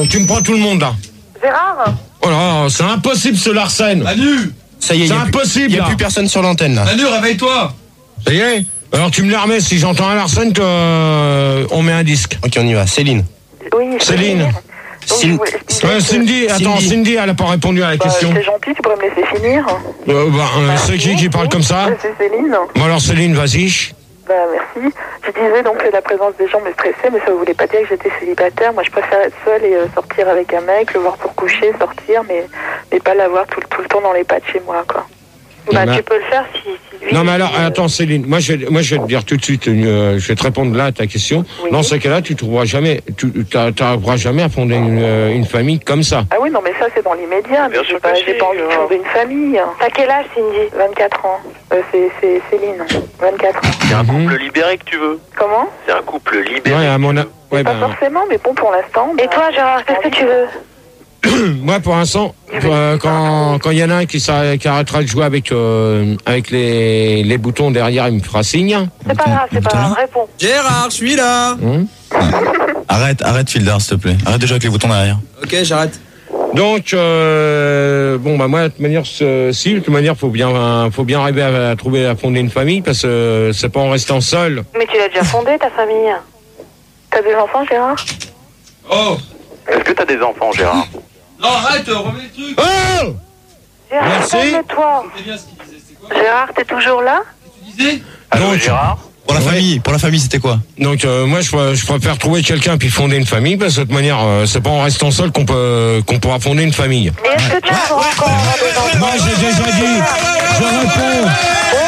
tu me prends tout le monde là. Gérard? Oh là, c'est impossible ce Larsen. Manu! Ça y est, c'est impossible. Il n'y a plus personne sur l'antenne là. Manu, réveille-toi! Ça y est. Alors tu me la remets, si j'entends un Larsen, on met un disque. Ok, on y va. Céline. Oui. Céline. Cindy, attends, Cindy, elle a pas répondu à la question. C'est gentil, tu pourrais me laisser finir. C'est qui parle comme ça? C'est Céline. Bon alors Céline, vas-y. Merci. Je disais donc que la présence des gens me stressait, mais ça ne voulait pas dire que j'étais célibataire. Moi, je préfère être seule et sortir avec un mec, le voir pour coucher, sortir, mais pas l'avoir tout le temps dans les pattes chez moi, quoi. Tu peux le faire si lui... Non mais alors, attends Céline, moi je vais te dire tout de suite, je vais te répondre là à ta question. Oui. Dans ce cas-là, tu trouveras jamais, t'arriveras jamais à fonder une famille comme ça. Ah oui, non mais ça c'est dans l'immédiat, mais j'ai pas envie de fonder une famille. T'as quel âge Cindy? 24 ans. C'est Céline, 24 ans. C'est un couple libéré que tu veux. Comment? C'est un couple libéré. Ouais, à mon pas forcément, mais bon pour l'instant. Et toi Gérard, qu'est-ce que tu veux? Moi, pour l'instant, quand il y en a un qui arrêtera de jouer avec les boutons derrière, il me fera signe. C'est pas grave, réponds. Gérard, je suis là. Arrête, Fielder, s'il te plaît. Arrête de jouer avec les boutons derrière. Ok, j'arrête. Donc, moi, de toute manière, de toute manière, faut bien arriver à fonder une famille, parce que c'est pas en restant seul. Mais tu l'as déjà fondée, ta famille. T'as des enfants, Gérard? Oh! Est-ce que t'as des enfants, Gérard? Non, arrête, remets le truc. Oh! Gérard, merci. Calme-toi. Bien ce qu'il disait, c'est quoi? Gérard, t'es toujours là? Tu disais? Allô, Gérard? Pour la famille, c'était quoi? Donc moi je préfère trouver quelqu'un puis fonder une famille, parce que de toute manière c'est pas en restant seul qu'on pourra fonder une famille. Et est-ce que tu as encore des enfants? Moi j'ai déjà dit, je réponds.